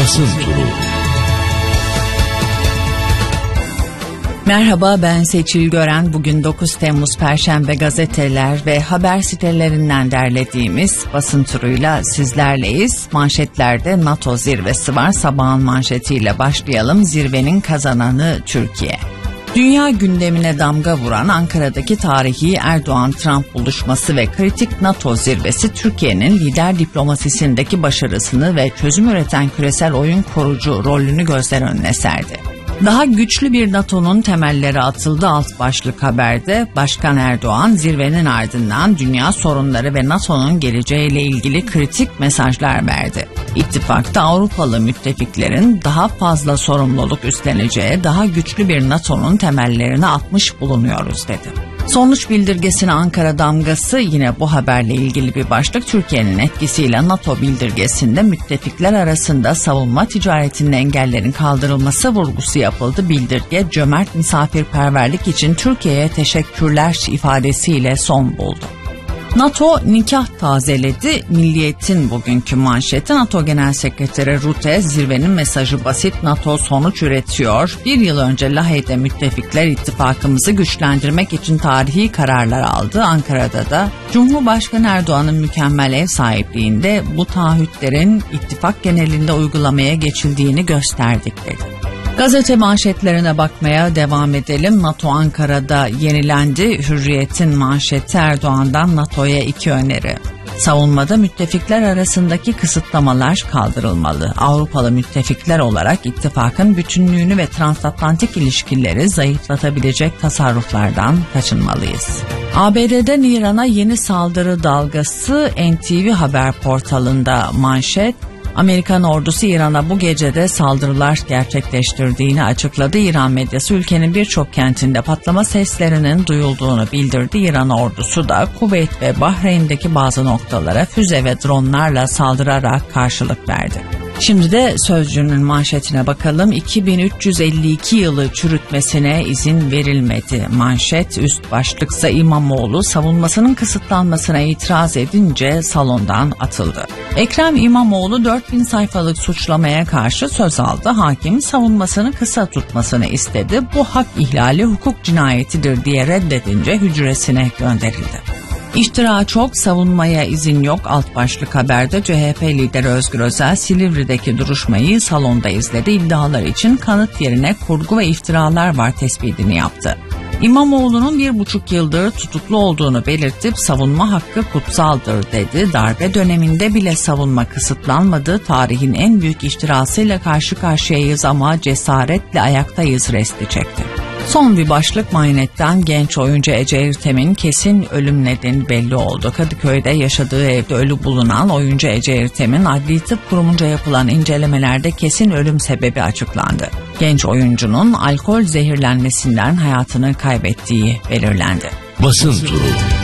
Basın Turu. Merhaba, ben Seçil Gören. Bugün 9 Temmuz Perşembe gazeteler ve haber sitelerinden derlediğimiz basın turuyla sizlerleyiz. Manşetlerde NATO zirvesi var. Sabahın manşetiyle başlayalım. Zirvenin kazananı Türkiye. Dünya gündemine damga vuran Ankara'daki tarihi Erdoğan-Trump buluşması ve kritik NATO zirvesi Türkiye'nin lider diplomasisindeki başarısını ve çözüm üreten küresel oyun kurucu rolünü gözler önüne serdi. Daha güçlü bir NATO'nun temelleri atıldı alt başlık haberde. Başkan Erdoğan zirvenin ardından dünya sorunları ve NATO'nun geleceğiyle ilgili kritik mesajlar verdi. İttifakta Avrupalı müttefiklerin daha fazla sorumluluk üstleneceği daha güçlü bir NATO'nun temellerini atmış bulunuyoruz dedi. Sonuç bildirgesine Ankara damgası yine bu haberle ilgili bir başlık. Türkiye'nin etkisiyle NATO bildirgesinde müttefikler arasında savunma ticaretinin engellerin kaldırılması vurgusu yapıldı. Bildirge cömert misafirperverlik için Türkiye'ye teşekkürler ifadesiyle son buldu. NATO nikah tazeledi. Milliyet'in bugünkü manşeti. NATO Genel Sekreteri Rutte zirvenin mesajı basit, NATO sonuç üretiyor. Bir yıl önce Lahey'de müttefikler ittifakımızı güçlendirmek için tarihi kararlar aldı. Ankara'da da Cumhurbaşkanı Erdoğan'ın mükemmel ev sahipliğinde bu taahhütlerin ittifak genelinde uygulamaya geçildiğini gösterdik dedi. Gazete manşetlerine bakmaya devam edelim. NATO Ankara'da yenilendi. Hürriyet'in manşeti Erdoğan'dan NATO'ya 2 öneri. Savunmada müttefikler arasındaki kısıtlamalar kaldırılmalı. Avrupalı müttefikler olarak ittifakın bütünlüğünü ve transatlantik ilişkileri zayıflatabilecek tasarruflardan kaçınmalıyız. ABD'den İran'a yeni saldırı dalgası NTV Haber portalında manşet. Amerikan ordusu İran'a bu gecede saldırılar gerçekleştirdiğini açıkladı. İran medyası ülkenin birçok kentinde patlama seslerinin duyulduğunu bildirdi. İran ordusu da Kuveyt ve Bahreyn'deki bazı noktalara füze ve dronlarla saldırarak karşılık verdi. Şimdi de Sözcü'nün manşetine bakalım. 2352 yılı çürütmesine izin verilmedi. Manşet üst başlıksa İmamoğlu savunmasının kısıtlanmasına itiraz edince salondan atıldı. Ekrem İmamoğlu 4000 sayfalık suçlamaya karşı söz aldı. Hakim savunmasını kısa tutmasını istedi. Bu hak ihlali, hukuk cinayetidir diye reddedince hücresine gönderildi. İftira çok, savunmaya izin yok alt başlık haberde. CHP lideri Özgür Özel Silivri'deki duruşmayı salonda izledi. İddialar için kanıt yerine kurgu ve iftiralar var tespitini yaptı. İmamoğlu'nun 1,5 yıldır tutuklu olduğunu belirtip savunma hakkı kutsaldır dedi. Darbe döneminde bile savunma kısıtlanmadı. Tarihin en büyük iftirasıyla karşı karşıyayız ama cesaretle ayaktayız resti çekti. Son bir başlık Manşet'ten genç oyuncu Ece Ertem'in kesin ölüm nedeni belli oldu. Kadıköy'de yaşadığı evde ölü bulunan oyuncu Ece Ertem'in Adli Tıp Kurumu'nca yapılan incelemelerde kesin ölüm sebebi açıklandı. Genç oyuncunun alkol zehirlenmesinden hayatını kaybettiği belirlendi. Basın Turu.